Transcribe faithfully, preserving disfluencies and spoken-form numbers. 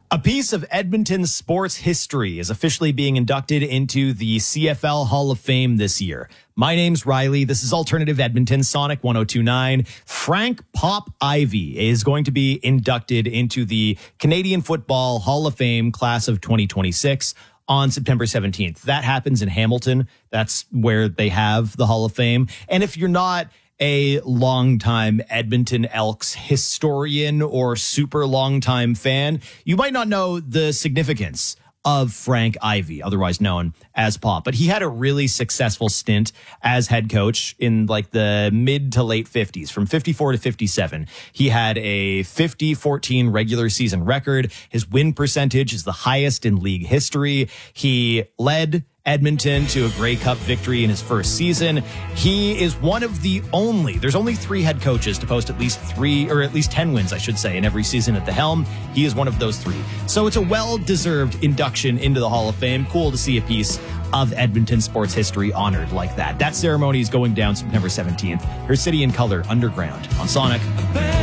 A piece of Edmonton sports history is officially being inducted into the C F L Hall of Fame this year. My name's Riley. This is Alternative Edmonton, Sonic one oh two point nine. Frank Pop Ivy is going to be inducted into the Canadian Football Hall of Fame class of twenty twenty-six on September seventeenth. That happens in Hamilton. That's where they have the Hall of Fame. And if you're not a longtime Edmonton Elks historian or super longtime fan, you might not know the significance of Frank Ivy, otherwise known as Pop. But he had a really successful stint as head coach in like the mid to late fifties, from fifty-four to fifty-seven. He had a fifty fourteen regular season record. His win percentage is the highest in league history. He led Edmonton to a Grey Cup victory in his first season. He is one of the only, there's only three head coaches to post at least three, or at least ten wins, I should say, in every season at the helm. He is one of those three. So it's a well-deserved induction into the Hall of Fame. Cool to see a piece of Edmonton sports history honored like that. That ceremony is going down September seventeenth. Her City in Color Underground on Sonic.